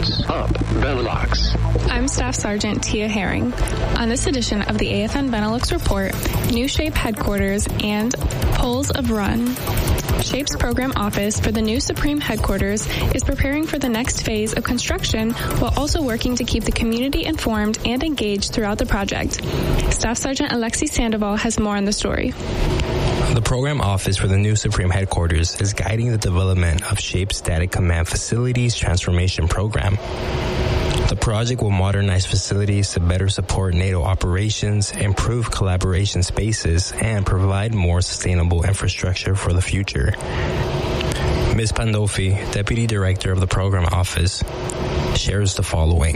What's Up Benelux. I'm Staff Sergeant Tia Herring. On this edition of the AFN Benelux Report, new SHAPE headquarters and Poles of Run. SHAPE's program office for the new Supreme headquarters is preparing for the next phase of construction while also working to keep the community informed and engaged throughout the project. Staff Sergeant Alexi Sandoval has more on the story. The program office for the new Supreme headquarters is guiding the development of SHAPE's Static Command Facilities Transformation Program. The project will modernize facilities to better support NATO operations, improve collaboration spaces, and provide more sustainable infrastructure for the future. Ms. Pandolfi, Deputy Director of the Program Office, shares the following.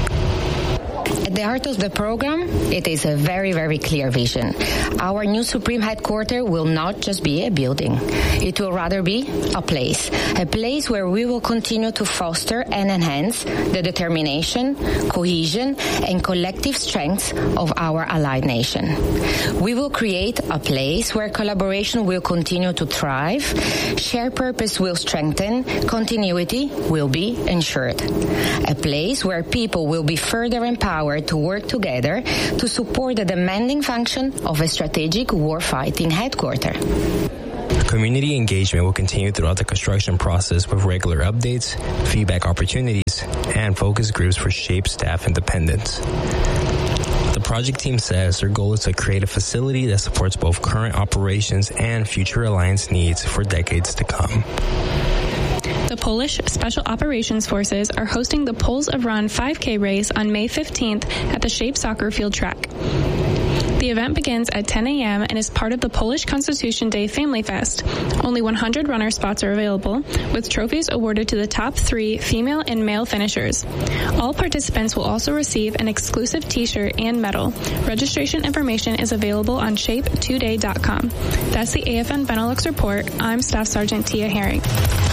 At the heart of the program, it is a very, very clear vision. Our new Supreme headquarters will not just be a building. It will rather be a place where we will continue to foster and enhance the determination, cohesion, and collective strength of our allied nation. We will create a place where collaboration will continue to thrive, shared purpose will strengthen, continuity will be ensured. A place where people will be further empowered to work together to support the demanding function of a strategic warfighting headquarters. Community engagement will continue throughout the construction process with regular updates, feedback opportunities, and focus groups for SHAPE staff independence. The project team says their goal is to create a facility that supports both current operations and future alliance needs for decades to come. The Polish Special Operations Forces are hosting the Poles of Run 5K race on May 15th at the SHAPE soccer field track. The event begins at 10 a.m. and is part of the Polish Constitution Day Family Fest. Only 100 runner spots are available, with trophies awarded to the top 3 female and male finishers. All participants will also receive an exclusive t-shirt and medal. Registration information is available on shape2day.com. That's the AFN Benelux Report. I'm Staff Sergeant Tia Herring.